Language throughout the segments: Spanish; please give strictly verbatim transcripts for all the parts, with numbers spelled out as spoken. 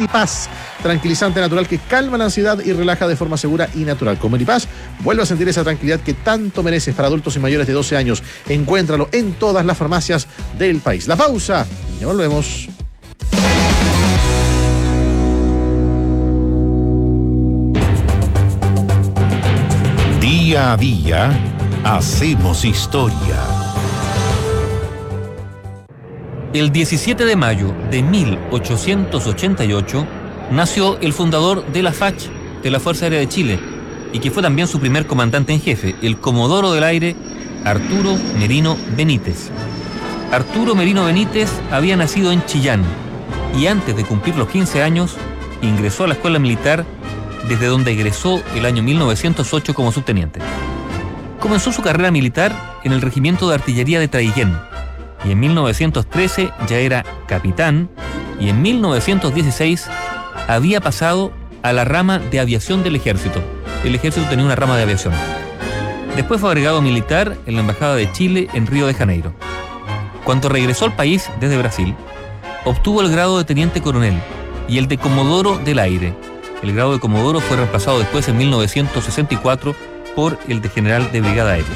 Melipaz, tranquilizante natural que calma la ansiedad y relaja de forma segura y natural. Con Melipaz, vuelve a sentir esa tranquilidad que tanto mereces. Para adultos y mayores de doce años, encuéntralo en todas las farmacias del país. La pausa, y ya volvemos. Día a día, hacemos historia. El diecisiete de mayo de mil ochocientos ochenta y ocho nació el fundador de la F A C, de la Fuerza Aérea de Chile, y que fue también su primer comandante en jefe, el Comodoro del Aire, Arturo Merino Benítez. Arturo Merino Benítez había nacido en Chillán y antes de cumplir los quince años ingresó a la escuela militar, desde donde egresó el año mil novecientos ocho como subteniente. Comenzó su carrera militar en el Regimiento de Artillería de Traiguén y en mil novecientos trece ya era capitán y en mil novecientos dieciséis había pasado a la rama de aviación del ejército. El ejército tenía una rama de aviación. Después fue agregado militar en la Embajada de Chile en Río de Janeiro. Cuando regresó al país desde Brasil, obtuvo el grado de teniente coronel y el de comodoro del aire. El grado de comodoro fue reemplazado después en mil novecientos sesenta y cuatro por el de general de brigada aérea.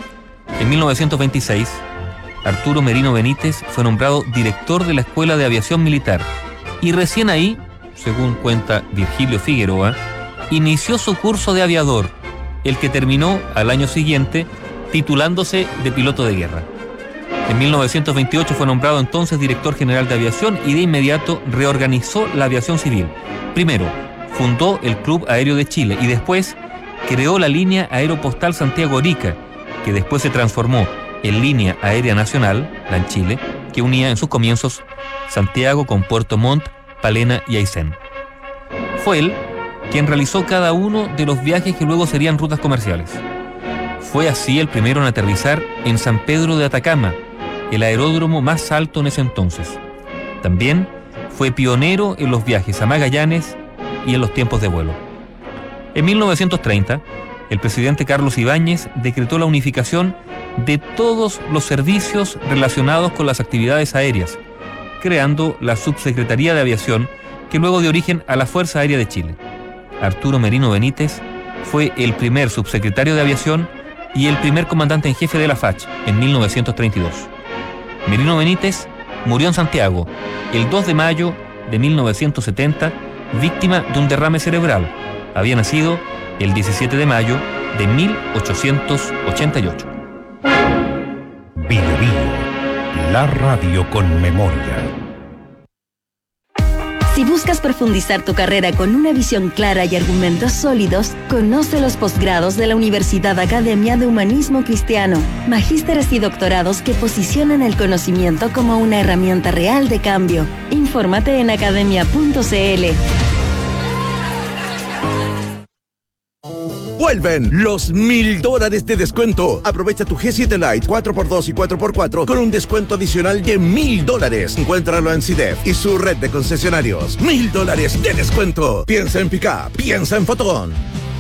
En mil novecientos veintiséis, Arturo Merino Benítez fue nombrado director de la Escuela de Aviación Militar y recién ahí, según cuenta Virgilio Figueroa, inició su curso de aviador, el que terminó al año siguiente titulándose de piloto de guerra. En mil novecientos veintiocho fue nombrado entonces director general de aviación y de inmediato reorganizó la aviación civil. Primero, fundó el Club Aéreo de Chile y después creó la línea aeropostal Santiago-Arica, que después se transformó en Línea Aérea Nacional, la en Chile, que unía en sus comienzos Santiago con Puerto Montt, Palena y Aysén. Fue él quien realizó cada uno de los viajes que luego serían rutas comerciales. Fue así el primero en aterrizar en San Pedro de Atacama, el aeródromo más alto en ese entonces. También fue pionero en los viajes a Magallanes y en los tiempos de vuelo. En mil novecientos treinta, el presidente Carlos Ibáñez decretó la unificación de todos los servicios relacionados con las actividades aéreas, creando la Subsecretaría de Aviación, que luego dio origen a la Fuerza Aérea de Chile. Arturo Merino Benítez fue el primer subsecretario de Aviación y el primer comandante en jefe de la F A C en mil novecientos treinta y dos. Merino Benítez murió en Santiago el dos de mayo de mil novecientos setenta, víctima de un derrame cerebral. Había nacido el diecisiete de mayo de mil ochocientos ochenta y ocho. Bio Bio, la radio con memoria. Si buscas profundizar tu carrera con una visión clara y argumentos sólidos, conoce los posgrados de la Universidad Academia de Humanismo Cristiano, magísteres y doctorados que posicionan el conocimiento como una herramienta real de cambio. Infórmate en academia punto c l. Vuelven los mil dólares de descuento. Aprovecha tu G siete Lite cuatro por dos y cuatro por cuatro con un descuento adicional de mil dólares. Encuéntralo en C I D E F y su red de concesionarios. Mil dólares de descuento. Piensa en Pickup, piensa en Fotón.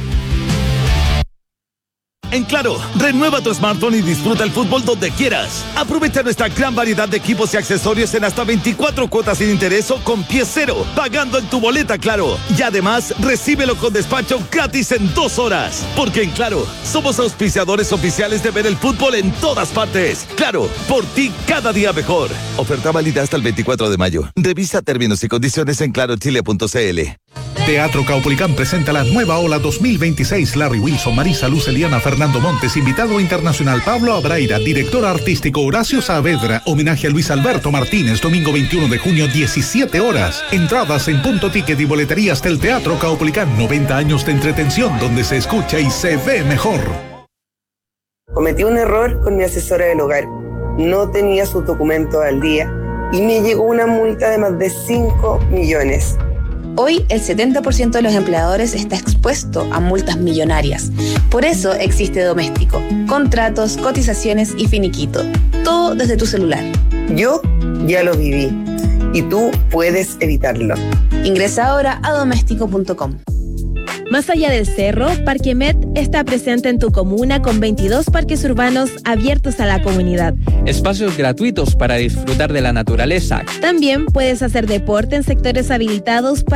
En Claro, renueva tu smartphone y disfruta el fútbol donde quieras. Aprovecha nuestra gran variedad de equipos y accesorios en hasta veinticuatro cuotas sin interés o con pie cero, pagando en tu boleta Claro. Y además, recíbelo con despacho gratis en dos horas. Porque en Claro, somos auspiciadores oficiales de ver el fútbol en todas partes. Claro, por ti cada día mejor. Oferta válida hasta el veinticuatro de mayo. Revisa términos y condiciones en claro chile punto c l. Teatro Caupolicán presenta la nueva ola dos mil veintiséis. Larry Wilson, Marisa Luz, Eliana, Fernando Montes, invitado internacional Pablo Abraira, director artístico Horacio Saavedra, homenaje a Luis Alberto Martínez, domingo veintiuno de junio, diecisiete horas. Entradas en Punto Ticket y boleterías del Teatro Caupolicán. noventa años de entretención donde se escucha y se ve mejor. Cometí un error con mi asesora del hogar. No tenía sus documentos al día y me llegó una multa de más de cinco millones. Hoy el setenta por ciento de los empleadores está expuesto a multas millonarias. Por eso existe Doméstico. Contratos, cotizaciones y finiquito. Todo desde tu celular. Yo ya lo viví y tú puedes evitarlo. Ingresa ahora a doméstico punto com. Más allá del cerro, Parque Met está presente en tu comuna con veintidós parques urbanos abiertos a la comunidad. Espacios gratuitos para disfrutar de la naturaleza. También puedes hacer deporte en sectores habilitados para